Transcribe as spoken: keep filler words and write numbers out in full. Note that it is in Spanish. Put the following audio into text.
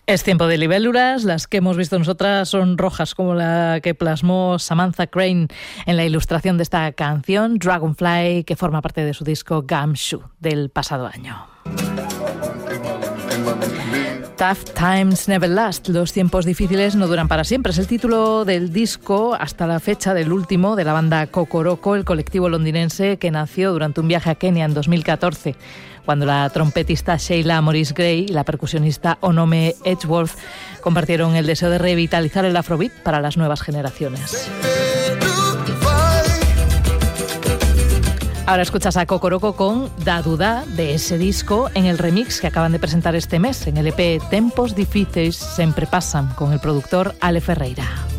Es tiempo de libélulas. Las que hemos visto nosotras son rojas, como la que plasmó Samantha Crane en la ilustración de esta canción, Dragonfly, que forma parte de su disco Gumshoe del pasado año. Tough Times Never Last. Los tiempos difíciles no duran para siempre. Es el título del disco hasta la fecha del último de la banda Kokoroko, el colectivo londinense que nació durante un viaje a Kenia en dos mil catorce, cuando la trompetista Sheila Morris Gray y la percusionista Onome Edgeworth compartieron el deseo de revitalizar el afrobeat para las nuevas generaciones. Ahora escuchas a Kokoroko con Da Duda de ese disco en el remix que acaban de presentar este mes en el E P Tempos Difíciles Sempre Pasan con el productor Ale Ferreira.